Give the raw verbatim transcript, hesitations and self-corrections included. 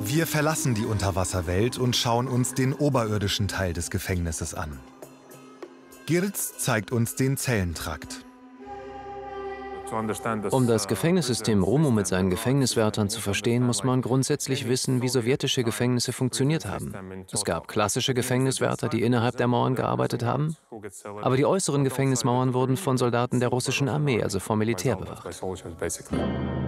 Wir verlassen die Unterwasserwelt und schauen uns den oberirdischen Teil des Gefängnisses an. Girls zeigt uns den Zellentrakt. Um das Gefängnissystem Romo mit seinen Gefängniswärtern zu verstehen, muss man grundsätzlich wissen, wie sowjetische Gefängnisse funktioniert haben. Es gab klassische Gefängniswärter, die innerhalb der Mauern gearbeitet haben, aber die äußeren Gefängnismauern wurden von Soldaten der russischen Armee, also vom Militär, bewacht.